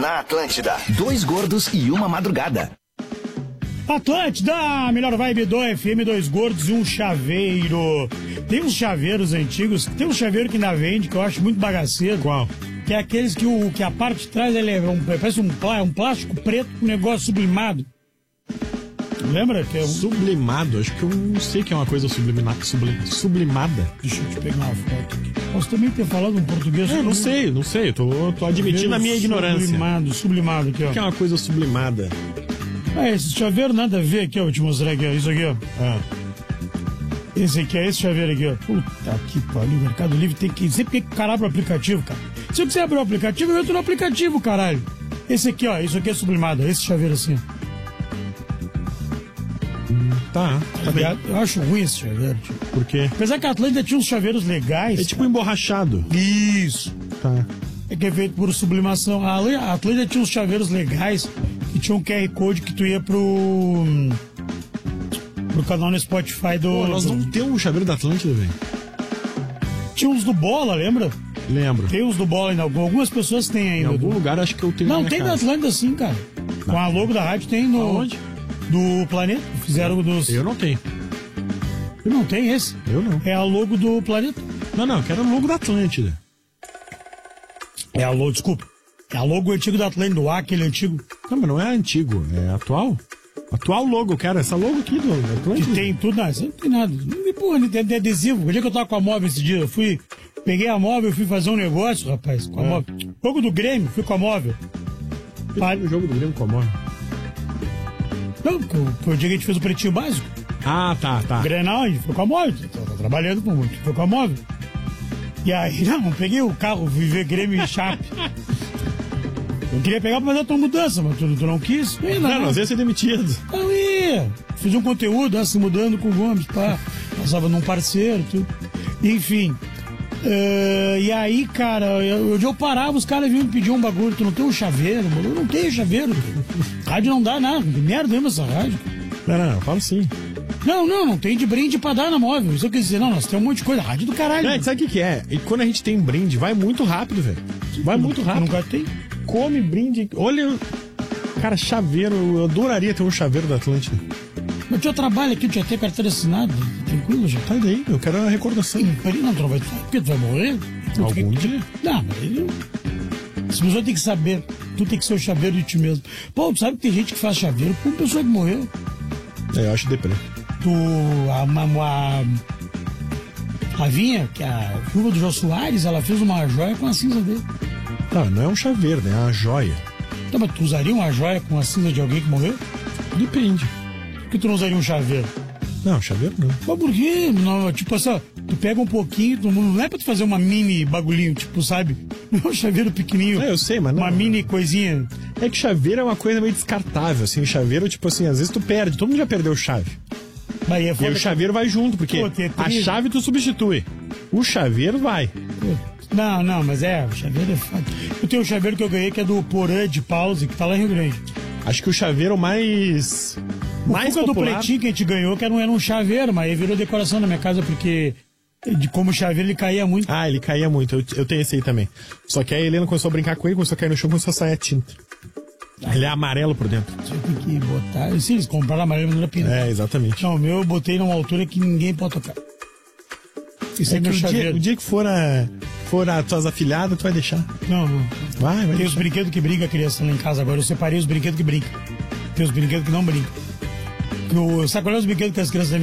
na Atlântida. Dois gordos e uma madrugada. Atlântida, melhor vibe do FM, dois gordos e um chaveiro. Tem uns chaveiros antigos, tem um chaveiro que ainda vende, que eu acho muito bagaceiro. Qual? Que é aqueles que a parte de trás ele parece um plástico preto com um negócio sublimado. Lembra? Que é Sublimado? Acho que eu não sei que é uma coisa sublimada. Deixa eu te pegar uma foto aqui. Posso também ter falado um português... Não sei. Tô admitindo a minha ignorância. Sublimado aqui, ó. O que é uma coisa sublimada? Esse chaveiro nada a ver aqui, ó. Vou te mostrar aqui, ó. Isso aqui, ó. Esse aqui é esse chaveiro aqui, ó. Puta que pariu. O Mercado Livre sempre tem que calar pro aplicativo, cara. Se eu quiser abrir o aplicativo, eu entro no aplicativo, caralho. Esse aqui, ó. Isso aqui é sublimado. Esse chaveiro assim, ó. Tá bem. Eu acho ruim esse chaveiro, tio. Por quê? Apesar que a Atlântida tinha uns chaveiros legais. É tipo emborrachado. Isso. Tá. É que é feito por sublimação. A Atlântida tinha uns chaveiros legais que tinha um QR Code que tu ia pro canal no Spotify do... Pô, nós não temos um chaveiro da Atlântida, velho. Tinha uns do Bola, lembra? Lembro. Tem uns do Bola ainda. Algumas pessoas têm ainda. Em algum lugar acho que eu tenho. Não, tem da Atlântida sim, cara. Com a logo da rádio tem no... Aonde? Do Planeta. Fizeram dos... Eu não tenho. Tu não tem esse? Eu não. É a logo do Planeta. Não, eu quero o logo da Atlântida. É a logo, desculpa. É a logo antigo da Atlântida, do aquele antigo. Não, mas não é antigo, é atual. Atual logo, cara. Essa logo aqui do Atlântida. Que tem tudo, não tem nada. Porra, tem adesivo. O dia que eu tava com a móvel esse dia, peguei a móvel, fui fazer um negócio, rapaz, com a móvel. Jogo do Grêmio, fui com a móvel. O jogo do Grêmio com a móvel? Não, foi o dia que a gente fez o pretinho básico. Ah, tá. Grenal, a gente foi com a móvel. Tô trabalhando com muito, foi com a móvel. E aí, não, peguei o carro, fui ver Grêmio e Chape. Eu queria pegar pra fazer a tua mudança, mas tu não quis. Não, nós ia ser demitido. Não ia. Fiz um conteúdo, se mudando com o Gomes, pá. Passava num parceiro, tudo. Enfim. E aí, cara, onde eu parava, os caras vinham me pedir um bagulho. Tu não tem um chaveiro, mano? Eu não tenho chaveiro. Rádio não dá nada. Que merda mesmo essa rádio. Não, eu falo sim. Não tem de brinde pra dar na móvel. Isso eu quis dizer, nós temos um monte de coisa. Rádio do caralho. Sabe o que é? E quando a gente tem brinde, vai muito rápido, velho. Vai muito rápido. Nunca tem. Come brinde. Olha, cara, chaveiro. Eu adoraria ter um chaveiro da Atlântida. Mas eu trabalho aqui, eu já tenho carteira assinada. Tranquilo, já. Sai daí, eu quero a recordação. Não, tu não vai. Porque tu vai morrer? Algum dia? Não, mas ele. As pessoas têm que saber. Tu tem que ser o chaveiro de ti mesmo. Pô, tu sabe que tem gente que faz chaveiro com pessoa que morreu. Eu acho deprê. A Vinha, que é a viúva do Jô Soares, ela fez uma joia com a cinza dele. Não é um chaveiro, né? É uma joia. Então, mas tu usaria uma joia com a cinza de alguém que morreu? Depende. Por que tu não usaria um chaveiro? Não, chaveiro não. Mas por quê? Não, tipo assim, tu pega um pouquinho, não é pra tu fazer uma mini bagulhinho, tipo, sabe? Não é um chaveiro pequenininho. Eu sei, mas não. Uma mini coisinha. É que chaveiro é uma coisa meio descartável, assim. Chaveiro, tipo assim, às vezes tu perde. Todo mundo já perdeu chave. Mas e aí o chaveiro vai junto, porque a chave tu substitui. O chaveiro vai. Não, mas o chaveiro é foda. Eu tenho um chaveiro que eu ganhei que é do Porã de Pause, que tá lá em Rio Grande. Acho que o chaveiro mais popular... do Pretinho que a gente ganhou, que era um chaveiro, mas aí virou decoração na minha casa, porque como chaveiro ele caía muito. Ah, ele caía muito, eu tenho esse aí também. Só que aí a Helena começou a brincar com ele, começou a cair no chão, começou a sair a tinta. Ele é amarelo por dentro. Você tem que botar... Sim, eles compraram amarelo, mas não era pinta. É, exatamente. Não, o meu eu botei numa altura que ninguém pode tocar. Isso é meu chaveiro. O dia que for as tuas afilhadas, tu vai deixar. Não. Vai Tem deixar. os brinquedos que brincam a criança lá em casa agora. Eu separei os brinquedos que brincam. Tem os brinquedos que não brincam. Sabe qual é os brinquedos que as crianças